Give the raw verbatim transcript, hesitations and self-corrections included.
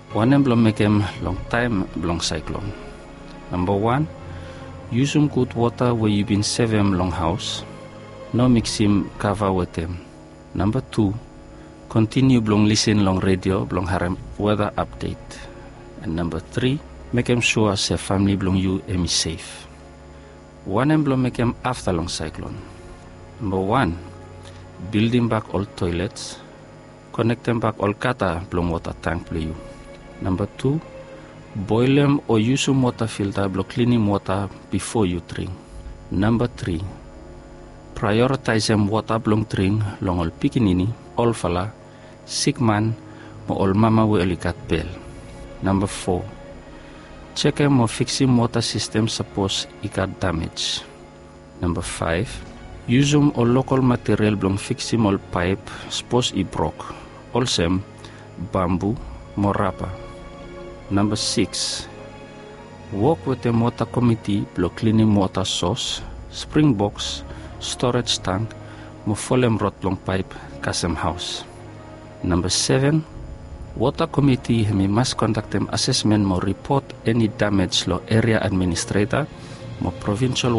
One em blong make em long time blong cyclone. Number one, use some good water where you been save em long house. No mix him cover with them. Number two, continue blong listen long radio blong harem weather update. And number three, make em sure say family blong you em is safe. One em blong make em after long cyclone. Number one, building back all toilets, connect them back all kata blong water tank blong you. Number two, boil them or use some water filter blong cleaning water before you drink. Number three, prioritize them water blong drink long all pikinini, all fala, sick man, mo all mama we only got bell. Number four, check them or fixing water system suppose it got damage. Number five, use them all local material blong fixing all pipe suppose it broke. Also, bamboo, morapa. Number six, work with the water committee blong cleaning water source, spring box, storage tank, mo folem rot long pipe, kasem house. Number seven, water committee me must conduct them assessment mo report any damage lo area administrator, mo provincial